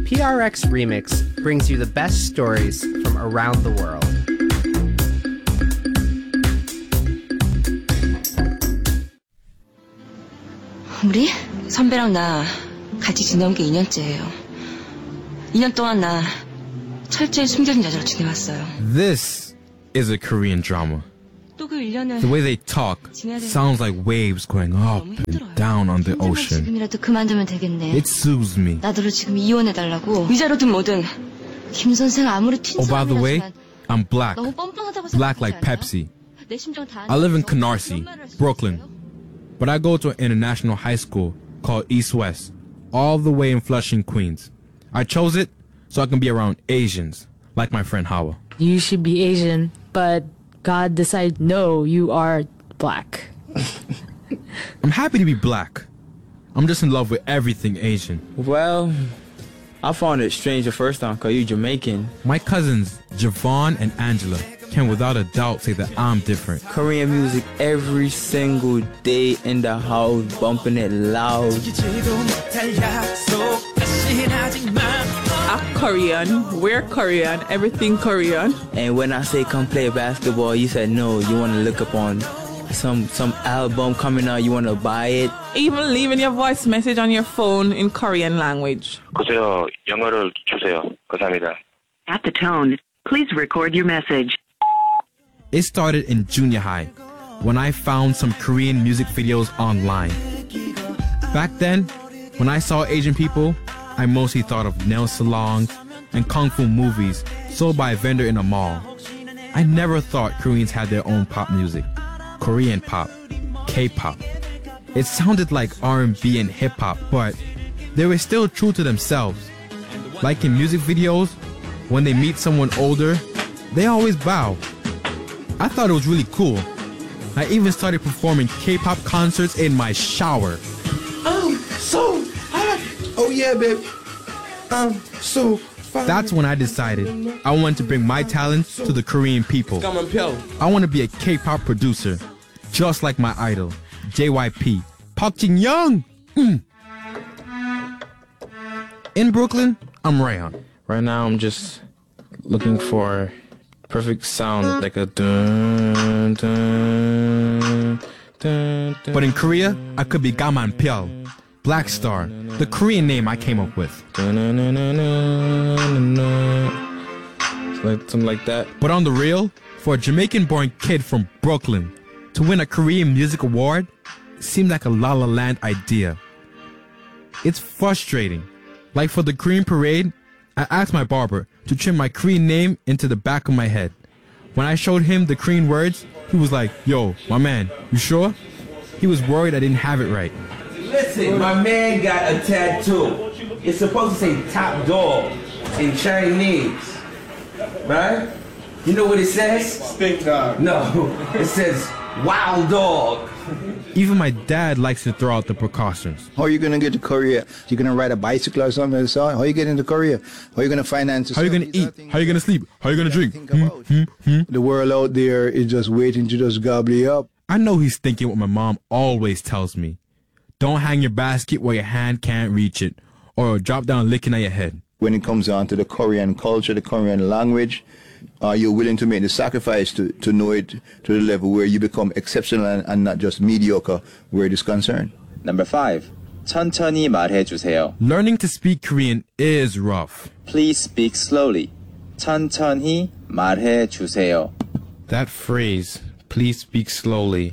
PRX Remix brings you the best stories from around the world. 우리 선배랑 나 같이 지내온 게 2년째예요. 2년 동안 나 철저히 숨겨진 여자로 지내왔어요. This is a Korean drama. 또 그 1년을 The way they talk sounds like waves going up and down on the ocean. 지금이라도 그만두면 되겠네. It soothes me. 나더러 지금 이혼해달라고. 위자료든 뭐든. 김 선생 아무리 튄 Oh, by the way, 사람이라지만 I'm black. 너무 뻔뻔하다고 Black 생각하지 like 않아? Pepsi. 내 심정 다 I live in 아는데 Canarsie, 그런 말을 할수 Brooklyn. 있어요? But I go to an international high school called East West, all the way in Flushing, Queens. I chose it so I can be around Asians, like my friend Hawa. You should be Asian, but God decided, no, you are black. I'm happy to be black. I'm just in love with everything Asian. Well, I found it strange the first time because you're Jamaican. My cousins, Javon and Angela, can without a doubt say that I'm different. Korean music every single day in the house, bumping it loud. I'm Korean, we're Korean, everything Korean. And when I say come play basketball, you said no, you want to look up on some album coming out, you want to buy it. Even leaving your voice message on your phone in Korean language. 보세요. 영어를 주세요. 감사합니다. At the tone, please record your message. It started in junior high when I found some Korean music videos online. Back then, when I saw Asian people, I mostly thought of nail salons and kung fu movies sold by a vendor in a mall. I never thought Koreans had their own pop music. Korean pop, K-pop. It sounded like R&B and hip-hop, but they were still true to themselves. Like in music videos, when they meet someone older, they always bow. I thought it was really cool. I even started performing K-pop concerts in my shower. So hot. Oh yeah, babe. So fine. That's when I decided I wanted to bring my talent to the Korean people. I want to be a K-pop producer, just like my idol, JYP, Park Jin-young. In Brooklyn, I'm Rayon. Right now, I'm just looking for perfect sound, like a dun, dun, dun, dun. But in Korea, I could be Gaman Pyeol, Black Star, the Korean name I came up with. Dun, dun, dun, dun, dun, dun. Like something like that. But on the real, for a Jamaican-born kid from Brooklyn to win a Korean Music Award seemed like a La La Land idea. It's frustrating. Like for the Korean parade, I asked my barber to trim my Korean name into the back of my head. When I showed him the Korean words, he was like, yo, my man, you sure? He was worried I didn't have it right. Listen, my man got a tattoo. It's supposed to say top dog in Chinese, right? You know what it says? Stink dog. No, it says wild dog. Even my dad likes to throw out the precautions. How are you going to get to Korea? You're going to ride a bicycle or something? So how are you getting to Korea? How are you going to finance? How are you going to eat? How are you going to sleep? How are you going to drink? The world out there is just waiting to just gobble you up. I know he's thinking what my mom always tells me. Don't hang your basket where your hand can't reach it, or it'll drop down licking at your head. When it comes down to the Korean culture, the Korean language, are you willing to make the sacrifice to know it to the level where you become exceptional and not just mediocre where it is concerned? Number 5. 천천히 말해주세요. Learning to speak Korean is rough. Please speak slowly. 천천히 말해주세요. That phrase, please speak slowly.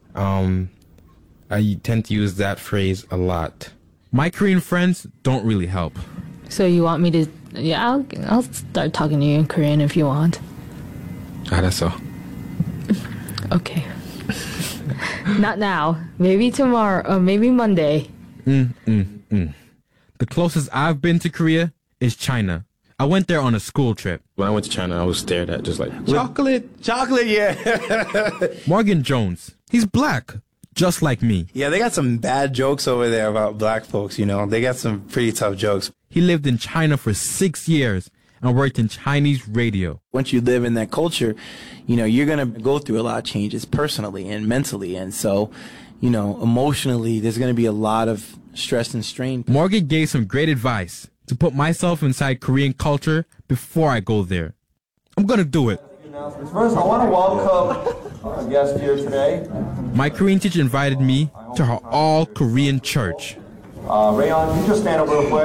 I tend to use that phrase a lot. My Korean friends don't really help. So you want me to... Yeah, I'll start talking to you in Korean if you want. 알았어. Okay. Not now. Maybe tomorrow, or maybe Monday. The closest I've been to Korea is China. I went there on a school trip. When I went to China, I was stared at just like... Chocolate, yeah. Morgan Jones. He's black, just like me. Yeah, they got some bad jokes over there about black folks, you know. They got some pretty tough jokes. He lived in China for 6 years and worked in Chinese radio. Once you live in that culture, you know, you're going to go through a lot of changes personally and mentally. And so, you know, emotionally, there's going to be a lot of stress and strain. Morgan gave some great advice. to put myself inside Korean culture before I go there. I'm gonna do it. First, I want to welcome our guest here today. My Korean teacher invited me to her all-Korean church. Rayon, can you just stand up real quick?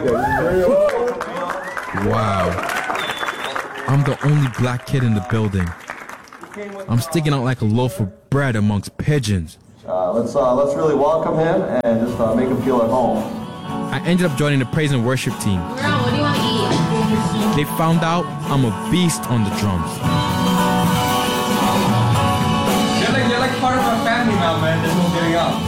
Wow. I'm the only black kid in the building. I'm sticking out like a loaf of bread amongst pigeons. Let's really welcome him and just make him feel at home. I ended up joining the praise and worship team. What do you want to eat? They found out I'm a beast on the drums. You're like part of our family now, man. There's no getting out.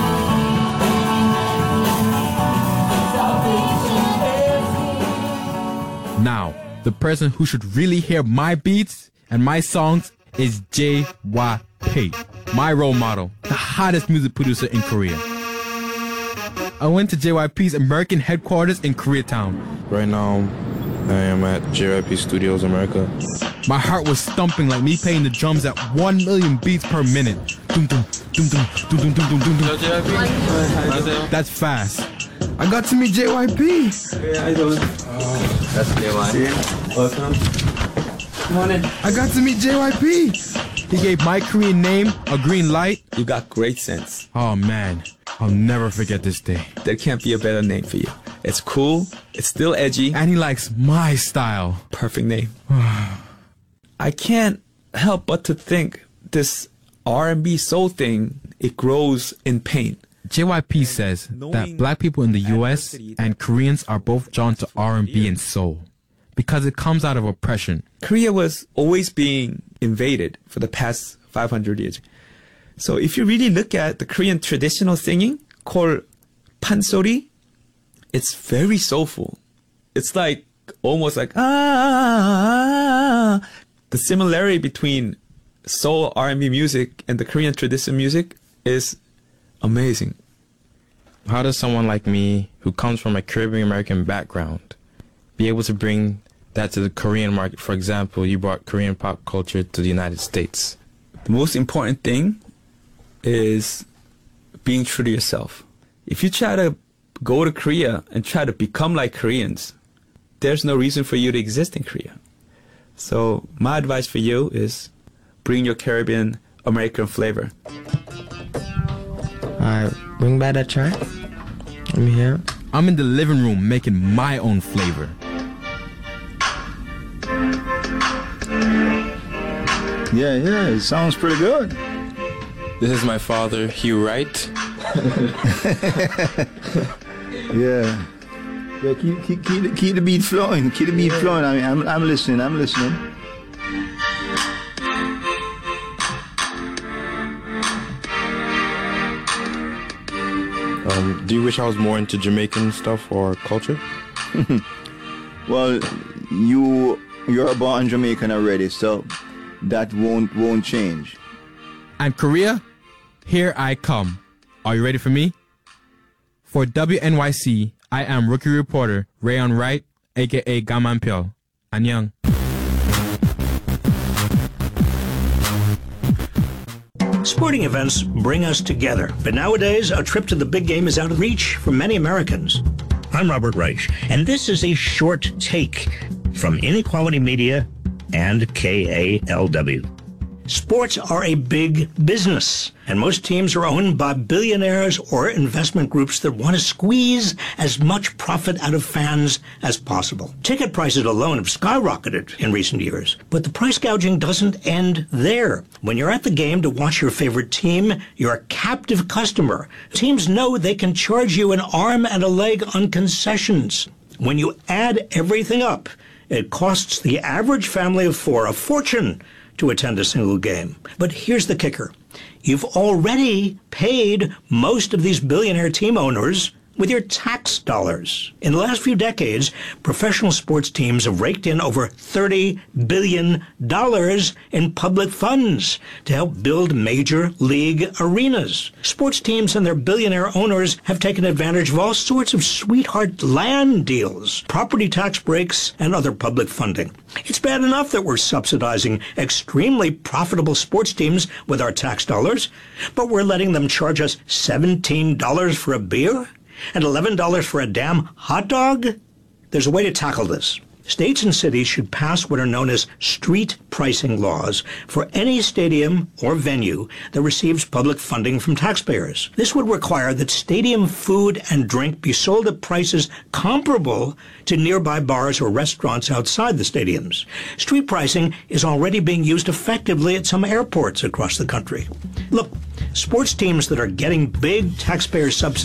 Now, the person who should really hear my beats and my songs is JYP, my role model, the hottest music producer in Korea. I went to JYP's American headquarters in Koreatown. Right now, I am at JYP Studios America. My heart was thumping like me playing the drums at 1 million beats per minute. Dum dum dum dum dum dum dum dum dum. That's fast. I got to meet JYP. Yeah, I do. Oh, that's JYP. Welcome. Come on in. I got to meet JYP. He gave my Korean name a green light. You got great sense. Oh man, I'll never forget this day. There can't be a better name for you. It's cool, it's still edgy. And he likes my style. Perfect name. I can't help but to think this R&B soul thing, it grows in pain. JYP says that black people in the US and Koreans are both drawn to R&B and soul because it comes out of oppression. Korea was always being invaded for the past 500 years. So if you really look at the Korean traditional singing called pansori, it's very soulful. It's like almost like ah. The similarity between soul R&B music and the Korean traditional music is amazing. How does someone like me, who comes from a Caribbean American background, be able to bring that to the Korean market? For example, you brought Korean pop culture to the United States. The most important thing is being true to yourself. If you try to go to Korea and try to become like Koreans, there's no reason for you to exist in Korea. So my advice for you is bring your Caribbean American flavor. Alright, bring back that track. Let me hear it. I'm in the living room making my own flavor. Yeah, it sounds pretty good. This is my father, Hugh Wright. Yeah, keep the beat flowing. Keep the beat flowing. I mean, I'm listening. Do you wish I was more into Jamaican stuff or culture? Well, you're born Jamaican already, so that won't change. And Korea, here I come. Are you ready for me? For WNYC, I am rookie reporter Rayon Wright, aka Gaman Pyo. Annyeong. Sporting events bring us together, but nowadays a trip to the big game is out of reach for many Americans. I'm Robert Reich, and this is a short take from Inequality Media and KALW. Sports are a big business, and most teams are owned by billionaires or investment groups that want to squeeze as much profit out of fans as possible. Ticket prices alone have skyrocketed in recent years, but the price gouging doesn't end there. When you're at the game to watch your favorite team, you're a captive customer. Teams know they can charge you an arm and a leg on concessions. When you add everything up, it costs the average family of four a fortune to attend a single game. But here's the kicker. You've already paid most of these billionaire team owners with your tax dollars. In the last few decades, professional sports teams have raked in over $30 billion in public funds to help build major league arenas. Sports teams and their billionaire owners have taken advantage of all sorts of sweetheart land deals, property tax breaks, and other public funding. It's bad enough that we're subsidizing extremely profitable sports teams with our tax dollars, but we're letting them charge us $17 for a beer? And $11 for a damn hot dog? There's a way to tackle this. States and cities should pass what are known as street pricing laws for any stadium or venue that receives public funding from taxpayers. This would require that stadium food and drink be sold at prices comparable to nearby bars or restaurants outside the stadiums. Street pricing is already being used effectively at some airports across the country. Look, sports teams that are getting big taxpayer subsidies